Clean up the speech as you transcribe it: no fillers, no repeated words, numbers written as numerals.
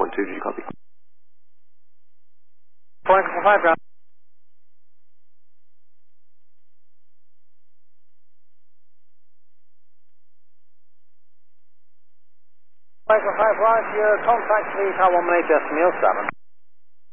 2, did you copy? 4 ground. 5 right, your contact please, how 1 minute, decimal 7.